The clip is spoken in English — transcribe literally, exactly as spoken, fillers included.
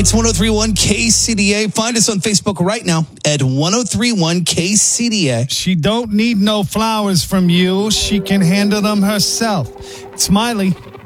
It's one oh three point one K C D A. Find us on Facebook right now at one oh three point one K C D A. She don't need no flowers from you. She can handle them herself. It's Miley.